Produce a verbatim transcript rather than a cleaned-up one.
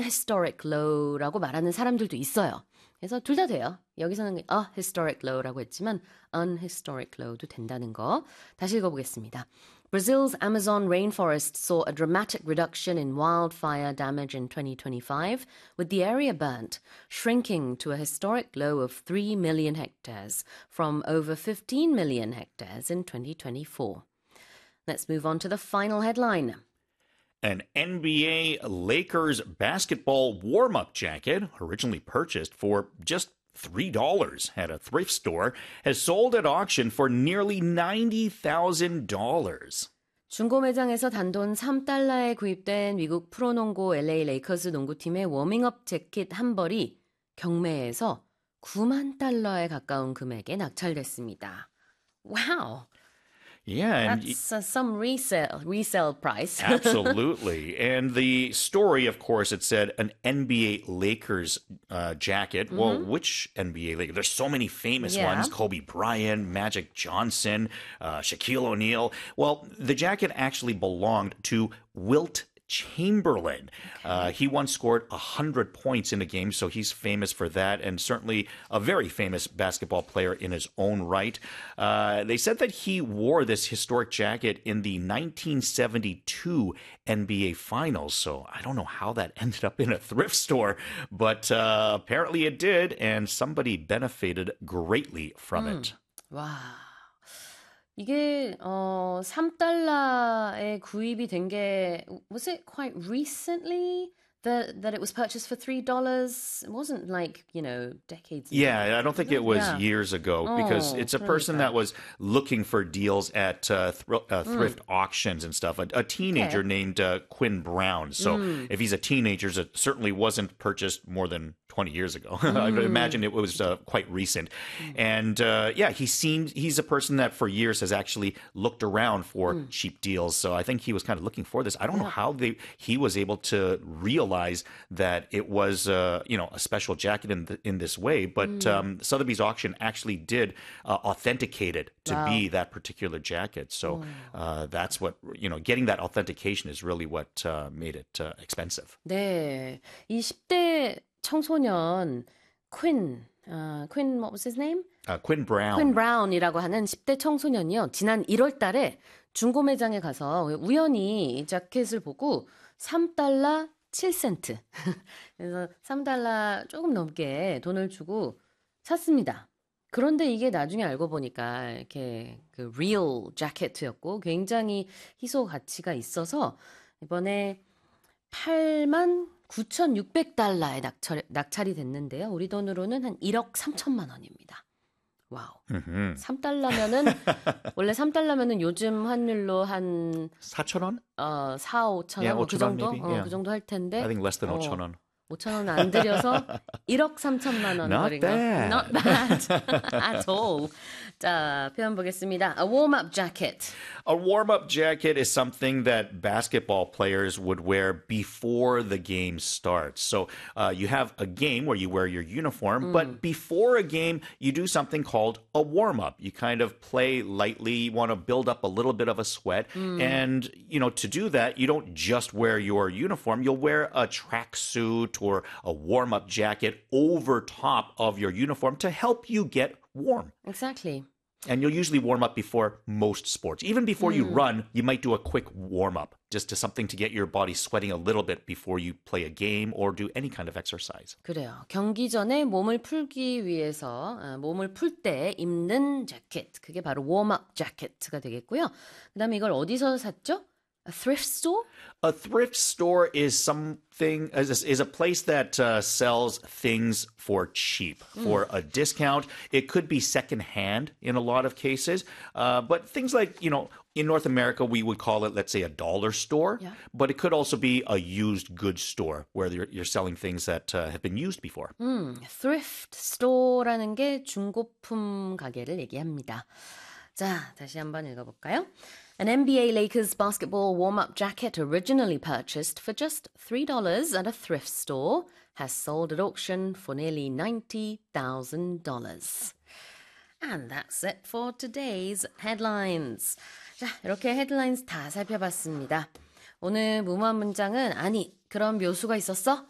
unhistoric low라고 말하는 사람들도 있어요. 그래서 둘 다 돼요. 여기서는 a historic low라고 했지만 unhistoric low도 된다는 거. 다시 읽어보겠습니다. Brazil's Amazon rainforest saw a dramatic reduction in wildfire damage in twenty twenty-five, with the area burnt, shrinking to a historic low of three million hectares from over fifteen million hectares in twenty twenty-four. Let's move on to the final headline. An N B A Lakers basketball warm-up jacket, originally purchased for just three dollars at a thrift store, has sold at auction for nearly ninety thousand dollars. 중고 매장에서 단돈 삼 달러에 구입된 미국 프로농구 엘에이 레이커스 농구팀의 워밍업 재킷 한 벌이 경매에서 구만 달러에 가까운 금액에 낙찰됐습니다. Wow! Yeah, and That's uh, some resale resale price. absolutely. And the story, of course, it said an N B A Lakers uh, jacket. Mm-hmm. Well, which N B A Lakers? There's so many famous yeah. ones. Kobe Bryant, Magic Johnson, uh, Shaquille O'Neal. Well, the jacket actually belonged to Wilt Chamberlain. Okay. Uh, he once scored one hundred points in a game, so he's famous for that, and certainly a very famous basketball player in his own right. Uh, they said that he wore this historic jacket in the nineteen seventy-two N B A Finals, so I don't know how that ended up in a thrift store, but uh, apparently it did, and somebody benefited greatly from mm. it. Wow. 이게 어 삼 달러에 구입이 된 게 was it quite recently that that it was purchased for three dollars? It wasn't like, you know, decades ago. Yeah, I don't think it was yeah. years ago because oh, it's a person that was looking for deals at uh, thr- uh, thrift mm. auctions and stuff. A, a teenager okay. named uh, Quinn Brown. So mm. if he's a teenager, it certainly wasn't purchased more than twenty years ago. Mm. I would imagine it was uh, quite recent. Mm. And uh, yeah, he seemed, he's a person that for years has actually looked around for mm. cheap deals. So I think he was kind of looking for this. I don't yeah. know how they he was able to realize that it was, uh, you know, a special jacket in the, in this way. But mm. um, Sotheby's auction actually did uh, authenticate it to wow. be that particular jacket. So uh, that's what, you know, getting that authentication is really what uh, made it uh, expensive. 네, 이 십 대 청소년 퀸, uh, 퀸, what was his name? Uh, Quinn Brown. 퀸 브라운이라고 하는 십 대 청소년이요. 지난 일월 달에 중고 매장에 가서 우연히 이 자켓을 보고 삼 달러 칠 센트. 그래서 삼 달러 조금 넘게 돈을 주고 샀습니다. 그런데 이게 나중에 알고 보니까 이렇게 그 real 자켓이었고 굉장히 희소 가치가 있어서 이번에 팔만 구천육백 달러에 낙찰, 낙찰이 됐는데요. 우리 돈으로는 한 일억 삼천만 원입니다. 와우. Mm-hmm. 삼 달러면은 원래 삼 달러면은 요즘 환율로 한 사천 원? 어, 사, 오천 원 yeah, 뭐 그 정도? maybe. 어, yeah. 그 정도 할 텐데. I think less than 어, 오천 원. 오천 원 안 들여서 일억 삼천만 원 Not 버린 거. bad. Not bad at all. 자, 표현 보겠습니다. A warm-up jacket. A warm-up jacket is something that basketball players would wear before the game starts. So uh, you have a game where you wear your uniform, mm. but before a game, you do something called a warm-up. You kind of play lightly. You want to build up a little bit of a sweat. Mm. And, you know, to do that, you don't just wear your uniform. You'll wear a tracksuit or a warm-up jacket over top of your uniform to help you get warm. Exactly. And you'll usually warm up before most sports. Even before mm. you run, you might do a quick warm-up, just to something to get your body sweating a little bit before you play a game or do any kind of exercise. 그래요. 경기 전에 몸을 풀기 위해서 어, 몸을 풀 때 입는 자켓. 그게 바로 웜업 자켓가 되겠고요. 그다음에 이걸 어디서 샀죠? A thrift store? A thrift store is something is a, is a place that uh, sells things for cheap, mm. for a discount. It could be secondhand in a lot of cases, uh, but things like, you know, in North America, we would call it, let's say, a dollar store, yeah. but it could also be a used goods store where you're, you're selling things that uh, have been used before. 음, thrift store라는 게 중고품 가게를 얘기합니다. 자, 다시 한번 읽어볼까요? An N B A Lakers basketball warm-up jacket originally purchased for just three dollars at a thrift store has sold at auction for nearly ninety thousand dollars. And that's it for today's headlines. 자, 이렇게 헤드라인스 다 살펴봤습니다. 오늘 무모한 문장은 아니, 그런 묘수가 있었어?